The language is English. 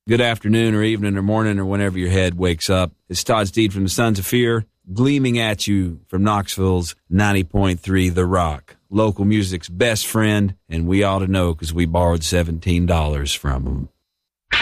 Good afternoon or evening or morning or whenever your head wakes up. It's Todd Steed from the Sons of Fear, gleaming at you from Knoxville's 90.3 The Rock. Local music's best friend, and we ought to know because we borrowed $17 from them.